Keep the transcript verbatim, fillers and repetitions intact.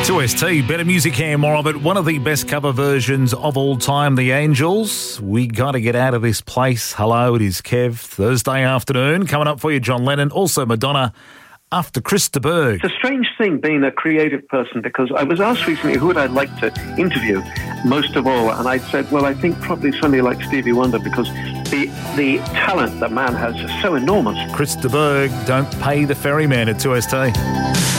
two S T, better music here, more of it. One of the best cover versions of all time, The Angels. We got to get out of this place. Hello, it is Kev. Thursday afternoon. Coming up for you, John Lennon. Also Madonna after Chris de Burgh. It's a strange thing being a creative person, because I was asked recently who would I like to interview most of all, and I said, well, I think probably somebody like Stevie Wonder, because the the talent that man has is so enormous. Chris de Burgh, Don't Pay the Ferryman at two S T.